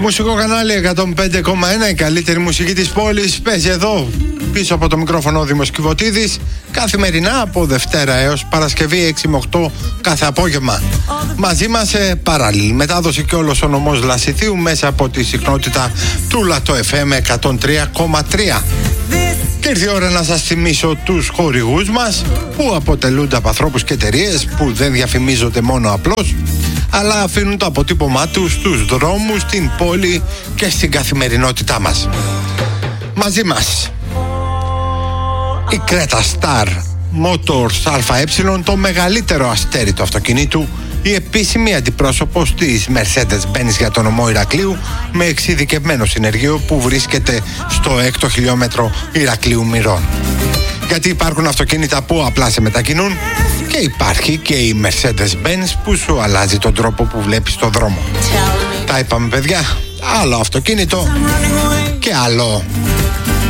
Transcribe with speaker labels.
Speaker 1: Μουσικό κανάλι 105,1, η καλύτερη μουσική της πόλης παίζει εδώ. Πίσω από το μικρόφωνο ο Δήμος Κιβωτίδης, καθημερινά από Δευτέρα έως Παρασκευή 6 με 8 κάθε απόγευμα. Μαζί μας σε παράλληλη μετάδοση και όλος ο νομός Λασιθίου μέσα από τη συχνότητα του Λατό FM 103,3. Και ήρθε η ώρα να σας θυμίσω τους χορηγούς μας, που αποτελούνται από ανθρώπους και εταιρείες που δεν διαφημίζονται μόνο απλώς, αλλά αφήνουν το αποτύπωμά τους στους δρόμους, στην πόλη και στην καθημερινότητά μας. Μαζί μας η Creta Star Motors ΑΕ, το μεγαλύτερο αστέρι του αυτοκινήτου, η επίσημη αντιπρόσωπος της Mercedes-Benz για τον νομό Ηρακλείου, με εξειδικευμένο συνεργείο που βρίσκεται στο 6ο χιλιόμετρο Ηρακλείου Μυρών. Γιατί υπάρχουν αυτοκίνητα που απλά σε μετακινούν και υπάρχει και η Mercedes-Benz που σου αλλάζει τον τρόπο που βλέπεις τον δρόμο. Τα είπαμε, παιδιά, άλλο αυτοκίνητο και άλλο.